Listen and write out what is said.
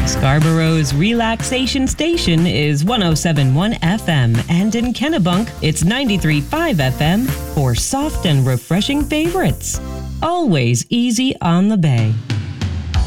Scarborough's relaxation station is 107.1 FM, and in Kennebunk, it's 93.5 FM for soft and refreshing favorites. Always easy on the bay.